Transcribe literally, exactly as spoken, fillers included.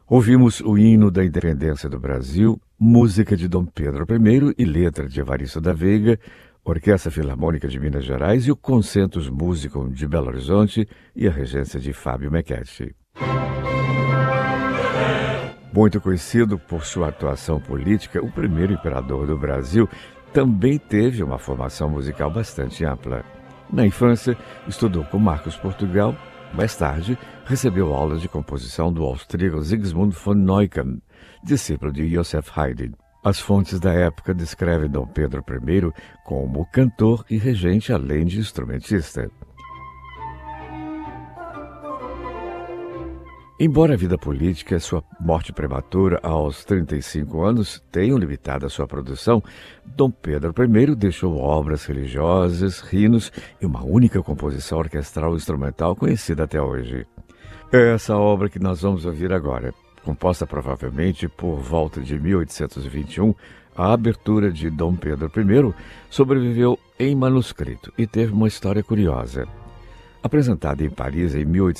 Ouvimos o hino da independência do Brasil, música de Dom Pedro I e letra de Evaristo da Veiga, Orquestra Filarmônica de Minas Gerais e o Concentus Musicum de Belo Horizonte e a regência de Fábio Mequetti. Muito conhecido por sua atuação política, o primeiro imperador do Brasil também teve uma formação musical bastante ampla. Na infância, estudou com Marcos Portugal. Mais tarde, recebeu aulas de composição do austríaco Sigismund von Neumann, discípulo de Joseph Haydn. As fontes da época descrevem Dom Pedro I como cantor e regente, além de instrumentista. Embora a vida política e sua morte prematura aos trinta e cinco anos tenham limitado a sua produção, Dom Pedro I deixou obras religiosas, hinos e uma única composição orquestral instrumental conhecida até hoje. É essa obra que nós vamos ouvir agora, composta provavelmente por volta de mil oitocentos e vinte e um, a abertura de Dom Pedro I sobreviveu em manuscrito e teve uma história curiosa. Apresentada em Paris em mil oitocentos